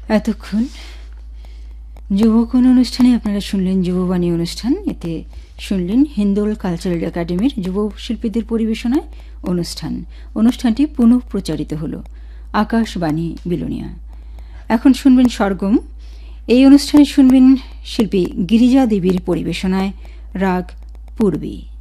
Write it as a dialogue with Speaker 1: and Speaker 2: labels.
Speaker 1: এতক্ষণ যুবকোণ অনুষ্ঠানে আপনারা শুনলেন যুববাণী অনুষ্ঠান। এতে শুনলেন হিন্দোল কালচারাল একাডেমির যুব শিল্পীদের পরিবেশনায় অনুষ্ঠানটি পুনঃ প্রচারিত হল আকাশবাণী বিলোনিয়া। এখন শুনবেন সরগম। এই অনুষ্ঠানে শুনবেন শিল্পী গিরিজা দেবীর পরিবেশনায় রাগ পূর্বী।